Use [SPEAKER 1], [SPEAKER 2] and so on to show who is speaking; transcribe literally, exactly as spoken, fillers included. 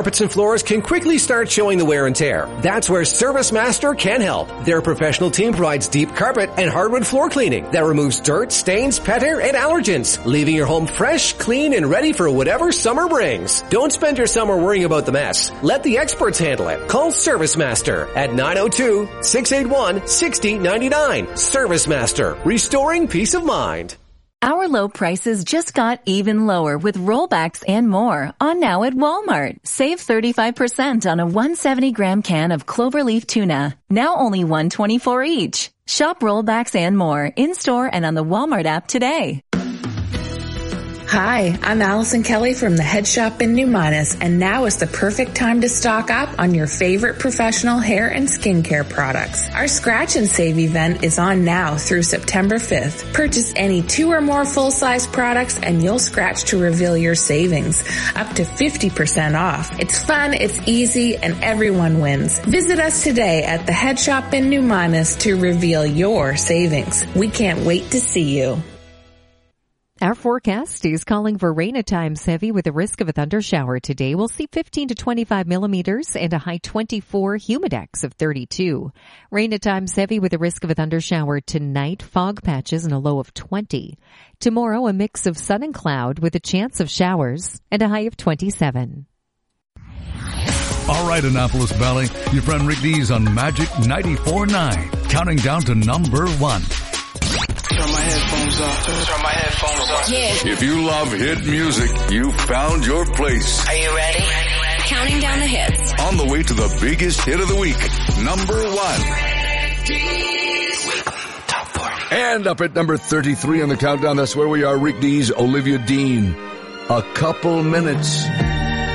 [SPEAKER 1] carpets and floors can quickly start showing the wear and tear. That's where ServiceMaster can help. Their professional team provides deep carpet and hardwood floor cleaning that removes dirt, stains, pet hair, and allergens, leaving your home fresh, clean, and ready for whatever summer brings. Don't spend your summer worrying about the mess. Let the experts handle it. Call ServiceMaster at nine oh two, six eight one, six oh nine nine. ServiceMaster, restoring peace of mind.
[SPEAKER 2] Our low prices just got even lower with rollbacks and more on now at Walmart. Save thirty-five percent on a one hundred seventy gram can of cloverleaf tuna. Now only one hundred twenty-four dollars each. Shop rollbacks and more in-store and on the Walmart app today.
[SPEAKER 3] Hi, I'm Allison Kelly from the Head Shop in New Minas, and now is the perfect time to stock up on your favorite professional hair and skincare products. Our Scratch and Save event is on now through September fifth. Purchase any two or more full-size products and you'll scratch to reveal your savings, up to fifty percent off. It's fun, it's easy, and everyone wins. Visit us today at the Head Shop in New Minas to reveal your savings. We can't wait to see you.
[SPEAKER 4] Our forecast is calling for rain at times heavy with a risk of a thunder shower today. We'll see fifteen to twenty-five millimeters and a high twenty-four, humidex of thirty-two. Rain at times heavy with a risk of a thunder shower tonight, fog patches and a low of twenty. Tomorrow, a mix of sun and cloud with a chance of showers and a high of twenty-seven.
[SPEAKER 5] All right, Annapolis Valley, your friend Rick Dees on Magic ninety-four point nine, counting down to number one.
[SPEAKER 6] Turn my headphones off. Turn my headphones off.
[SPEAKER 7] Yeah.
[SPEAKER 5] If you love hit music, you found your place.
[SPEAKER 7] Are you ready? Counting down the hits.
[SPEAKER 5] On the way to the biggest hit of the week, number one.
[SPEAKER 6] Top forty.
[SPEAKER 5] And up at number thirty-three on the countdown, that's where we are, Rick Dees, Olivia Dean. A couple minutes.